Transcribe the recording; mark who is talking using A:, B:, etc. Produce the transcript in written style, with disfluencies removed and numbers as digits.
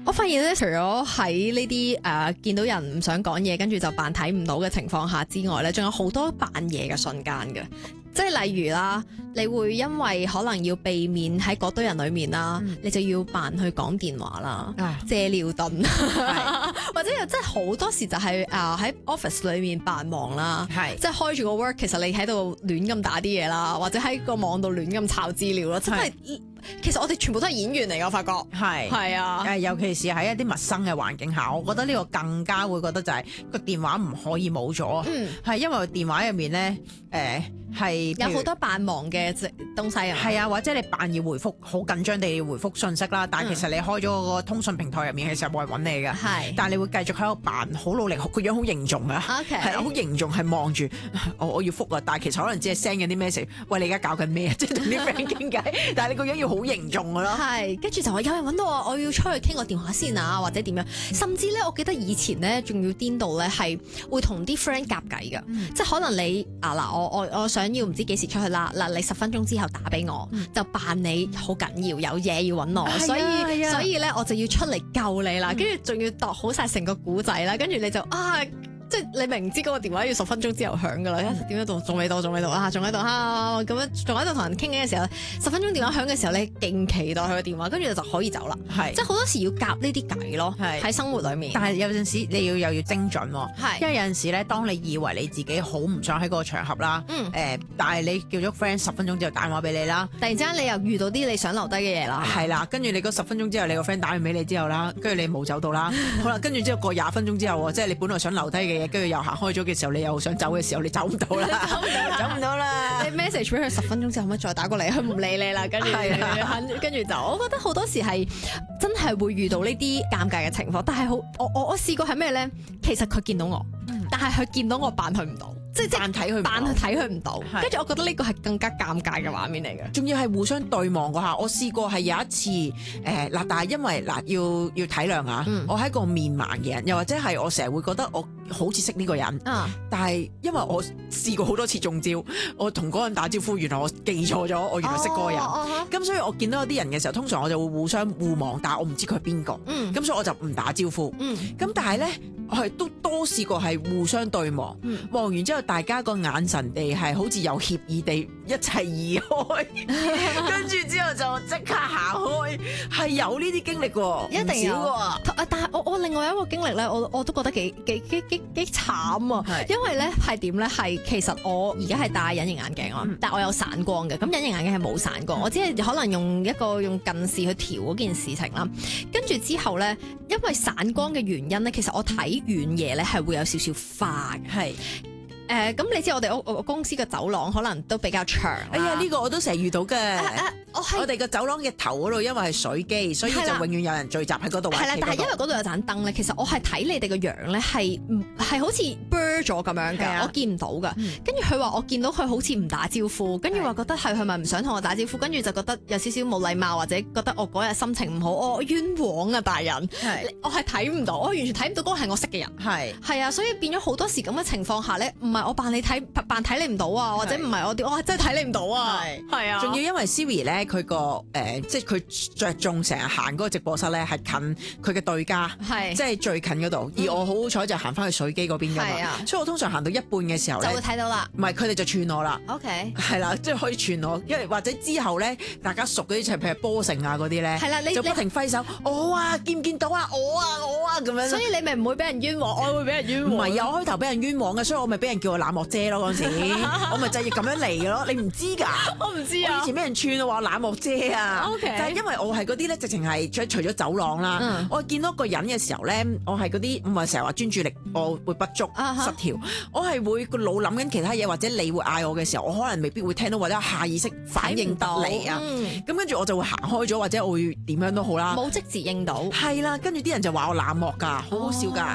A: 我發現咧，除咗喺呢啲見到人唔想講嘢，跟住就扮睇唔到嘅情況下之外咧，仲有好多扮嘢嘅瞬間嘅。即係例如啦，你會因為可能要避免喺嗰堆人裡面啦，你就要扮去講電話啦，借尿遁，或者又真係好多時就係喺 office 裏面扮忙啦，即係開住個 work， 其實你喺度亂咁打啲嘢啦，或者喺個網度亂咁抄資料啦，真係。其實我哋全部都係演員嚟㗎，我發覺係啊，
B: 尤其是喺一啲陌生嘅環境下，我覺得呢個更加會覺得就係個電話唔可以冇咗，係因為個電話入面咧係
A: 有好多扮忙嘅東西啊，
B: 係啊，或者你扮要回覆好緊張地回覆信息啦，但係其實你開咗個通訊平台入面，其實冇人揾你㗎，但係你會繼續喺度扮好努力，個樣好凝重啊，係好凝重係望住我要覆啊，但係其實可能只係 send 緊啲 message，喂你而家搞緊咩啊？即係同啲 friend 傾偈，但係你個樣要好凝重㗎咯，
A: 跟住就話有人揾到我要出去傾個電話先啊，或者點樣，甚至咧我記得以前咧仲要顛到咧係會同啲 friend 夾計㗎，即係可能你我想要唔知幾時出去啦，嗱你10分鐘之後打俾我，就扮你好緊要有嘢要揾我，所以咧我就要出嚟救你啦，跟住仲要度好晒成個古仔啦，跟住你就即係你明知嗰個電話要10分鐘之後響㗎啦，點解仲未到仲喺度咁樣仲喺度同人傾緊嘅時候，10分鐘電話響嘅時候，你勁期待佢個電話，跟住就可以走啦。即係好多時要夾呢啲計咯，喺生活裡面。
B: 但係有陣時你又要精準喎，因為有陣時咧，當你以為你自己好唔想喺嗰個場合啦，但係你叫咗 friend 10分鐘之後打電話俾你啦，
A: 突然之間你又遇到啲你想留低嘅嘢啦，
B: 係啦，跟住你嗰10分鐘之後，你個 friend 打完俾你之後啦，跟住你冇走到啦，好啦，跟住之後過20分鐘之後，即係你本來想留低嘅嘢。跟住又行開咗嘅時候，你又想走嘅時候，你走唔到啦，走唔到啦。你
A: message 俾佢10分鐘之後，可唔可以再打過嚟？佢唔理你啦，跟住就，我覺得好多時係真係會遇到呢啲尷尬嘅情況。但係我試過係咩咧？其實佢見到我，但係佢見到我扮佢唔到。即係扮睇佢唔到，跟住我覺得呢個係更加尷尬嘅畫面嚟嘅。
B: 仲要係互相對望嗰下，我試過係有一次但係因為要體諒啊，我係一個面盲嘅人，又或者係我成日會覺得我好似識呢個人，但係因為我試過好多次中招，我同嗰個人打招呼，原來我記錯咗，我原來識嗰個人，咁所以我見到有啲人嘅時候，通常我就會互相互望，但係我唔知佢係邊個，咁所以我就唔打招呼，咁但係咧我係都多試過係互相對望，望完之後。大家個眼神地係好似有協議地一齊移開，跟住之後就即刻行開，係有呢啲經歷喎，
A: 一定有喎。但係我另外一個經歷咧，我都覺得幾慘啊！因為咧係點咧？係其實我而家係戴隱形眼鏡啊，但我有散光嘅。咁隱形眼鏡係冇散光，我只係可能用近視去調嗰件事情啦。跟住之後咧，因為散光嘅原因咧，其實我睇遠嘢咧係會有少少花嘅。咁你知我哋公司嘅走廊可能都比較長。
B: 哎呀，呢個我都成日遇到嘅。我哋個走廊嘅頭嗰度，因為係水機，所以就永遠有人聚集喺嗰度。
A: 係啦，但係因為嗰度有盞燈咧，其實我係睇你哋個樣咧係好似 blur 咗咁樣嘅，我見唔到㗎。跟住佢話我見到佢好似唔打招呼，跟住話覺得係咪唔想同我打招呼，跟住就覺得有少少冇禮貌，或者覺得我嗰日心情唔好，我冤枉啊大人！我係睇唔到，我完全睇唔到嗰個係我識嘅人。係啊，所以變咗好多時咁嘅情況下咧，唔係我扮睇你唔到啊，或者唔係我係真係睇你唔到啊。係啊，
B: 仲要因為 Siri 咧。佢個即係佢着重成日行嗰個直播室咧，係近佢嘅對家，即係最近嗰度。而我好彩就行翻去水機嗰邊㗎嘛，所以我通常行到一半嘅時候咧，
A: 就會睇到啦。
B: 唔係佢哋就串我啦。
A: OK，
B: 係啦，即係可以串我，因為或者之後咧，大家熟嗰啲，譬如波城啊嗰啲咧，就不停揮手，我啊見唔見到啊，我啊咁樣。
A: 所以你咪唔會俾人冤枉，我會俾人冤枉。
B: 唔係有開頭俾人冤枉嘅，所以我咪俾人叫我冷漠姐咯嗰陣時，我咪就係咁樣嚟嘅咯。你唔知㗎？
A: 我唔知啊。
B: 我以前俾人串話冷漠姐啊，就係因為我係嗰啲咧，直情係除咗走廊啦，我見到一個人嘅時候咧，我係嗰啲唔係成日話專注力我會不足失調，我係會個腦諗緊其他嘢，或者你會嗌我嘅時候，我可能未必會聽到，或者下意識反應得嚟啊，咁跟住我就會行開咗，或者我會點樣都好啦，
A: 冇即時應到，
B: 係啦，跟住啲人就話我冷漠㗎，好好笑㗎。